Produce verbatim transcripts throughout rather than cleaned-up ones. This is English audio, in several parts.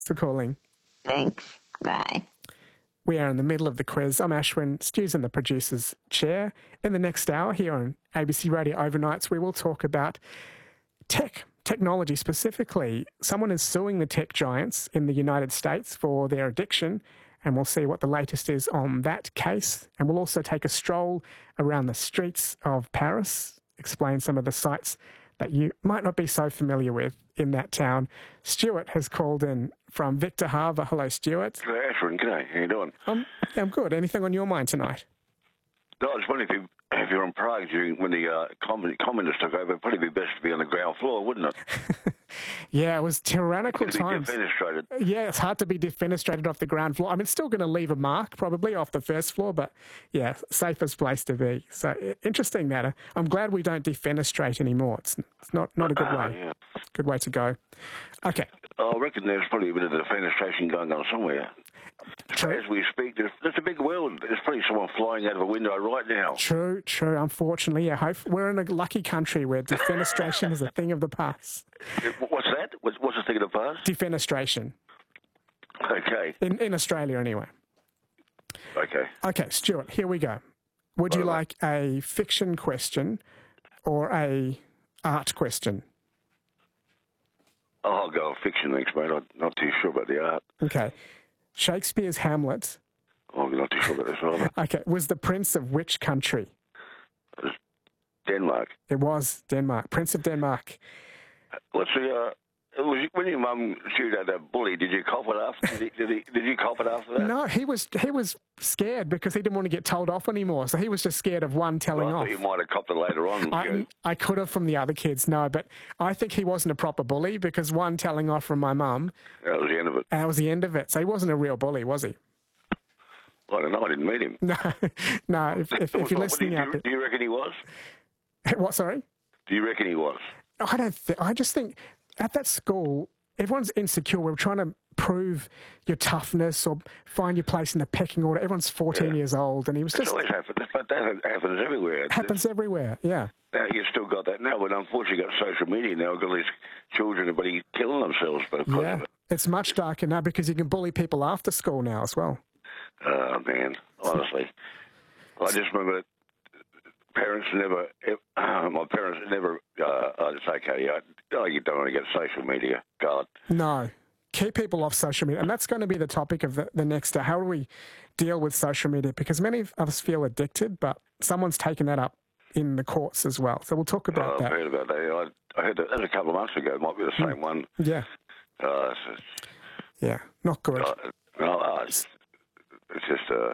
for calling. Thanks. Bye. We are in the middle of the quiz. I'm Ashwin. Stu's in the producer's chair. In the next hour here on A B C Radio Overnights, we will talk about tech, technology specifically. Someone is suing the tech giants in the United States for their addiction, and we'll see what the latest is on that case. And we'll also take a stroll around the streets of Paris, explain some of the sights that you might not be so familiar with in that town. Stuart has called in from Victor Harbor. Hello, Stuart. Hello, Ashwin. G'day. How you doing? Um, I'm good. Anything on your mind tonight? No, I was wondering if, you, if you're in Prague during when the uh, commun- communists took over, it'd probably be best to be on the ground floor, wouldn't it? Yeah, it was tyrannical It'd times. be defenestrated. Yeah, it's hard to be defenestrated off the ground floor. I mean, it's still going to leave a mark probably off the first floor, but yeah, safest place to be. So interesting matter. I'm glad we don't defenestrate anymore. It's, it's not, not a good Uh, way. yeah. Good way to go. Okay. I reckon there's probably a bit of defenestration going on somewhere. True. As we speak, there's, there's a big world. There's probably someone flying out of a window right now. True, true. Unfortunately, yeah. Hope, we're in a lucky country where defenestration is a thing of the past. What's that? What's, what's the thing of the past? Defenestration. Okay. In, in Australia, anyway. Okay. Okay, Stuart, here we go. Would you Right. like a fiction question or a art question? Oh, I'll go with fiction next, mate. I'm not too sure about the art. Okay. Shakespeare's Hamlet, Oh, I'm not too sure about this either. okay, was the prince of which country? Denmark. It was Denmark. Prince of Denmark. What's the, uh, it was, when your mum chewed out that bully, did you cop it after? Did, he, did, he, did you cop it after that? No, he was he was scared because he didn't want to get told off anymore. So he was just scared of one telling Well, I off. thought you might have copped it later on. I, I could have from the other kids, no, but I think he wasn't a proper bully because one telling off from my mum, That was the end of it. that was the end of it. So he wasn't a real bully, was he? I don't know. I didn't meet him. No, no. If, if, if you're What, do, listening you, out, do you reckon he was? what? Sorry, Do you reckon he was? I don't. Th- I just think at that school, everyone's insecure. We're trying to prove your toughness or find your place in the pecking order. Everyone's fourteen Yeah. years old, and he was That's just always happened. But that happens everywhere. happens everywhere. Yeah. Now, you've still got that now, but unfortunately, you've got social media now. You've got these children and buddy killing themselves. But Yeah, it's much darker now because you can bully people after school now as well. Oh, man, honestly. I just remember parents never, uh, my parents never, uh, I'd say, okay, I, oh, you don't want to get social media. God. No, keep people off social media. And that's going to be the topic of the, the next day. How do we deal with social media? Because many of us feel addicted, but someone's taken that up in the courts as well. So we'll talk about Oh, I've that. heard about that. I, I heard that, that was a couple of months ago. It might be the same one. Yeah, Uh, it's, it's, yeah, not good. uh, no, uh, it's, it's just uh,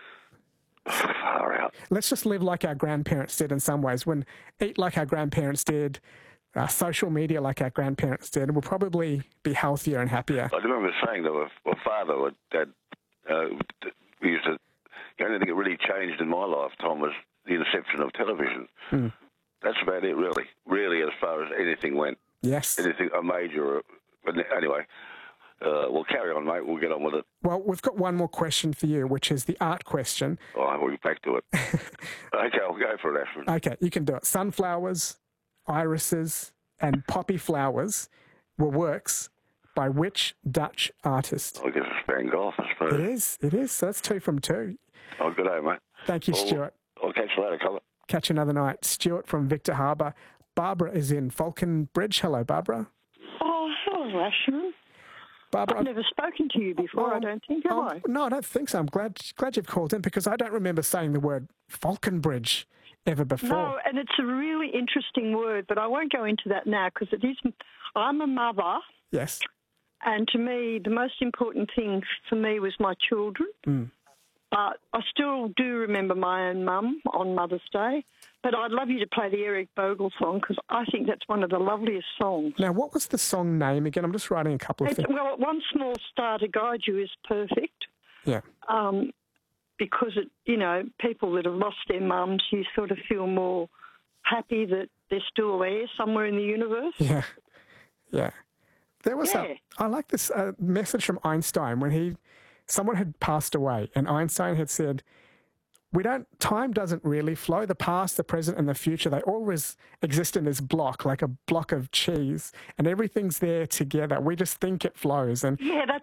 far out. Let's just live like our grandparents did in some ways. When eat like our grandparents did, uh, social media like our grandparents did, we'll probably be healthier and happier. I remember saying that with my father, or dad, uh, we used to, the only thing that really changed in my lifetime was the inception of television. Mm. That's about it, really. Really, as far as anything went. Yes. Anything, a major, but anyway, uh, we'll carry on, mate. We'll get on with it. Well, we've got one more question for you, which is the art question. Oh, we'll be back to it. Okay, I'll go for it, Ashwin. Okay, you can do it. Sunflowers, irises, and poppy flowers were works by which Dutch artist? I guess it's Van Gogh, I suppose. It is, it is. So that's two from two. Oh, good day, mate. Thank you, Well, Stuart. I'll catch you later, colour. Catch you another night. Stuart from Victor Harbor. Barbara is in Falcon Bridge. Hello, Barbara. Oh, hello, Ashman. Barbara, I've never spoken to you before, Oh, I don't think, have oh, I? No, I don't think so. I'm glad glad you've called in because I don't remember saying the word Falcon Bridge ever before. No, and it's a really interesting word, but I won't go into that now because it is. I'm a mother, Yes. and to me, the most important thing for me was my children. Mm. But I still do remember my own mum on Mother's Day. But I'd love you to play the Eric Bogle song because I think that's one of the loveliest songs. Now, what was the song name again? I'm just writing a couple of It's, things. well, One Small Star to Guide You is perfect. Yeah. Um, because, it, you know, people that have lost their mums, you sort of feel more happy that they're still there somewhere in the universe. Yeah. Yeah. There was Yeah. a, I like this uh, message from Einstein when he, someone had passed away and Einstein had said, we don't, time doesn't really flow. The past, the present, and the future, they always exist in this block, like a block of cheese, and everything's there together. We just think it flows. And Yeah, that's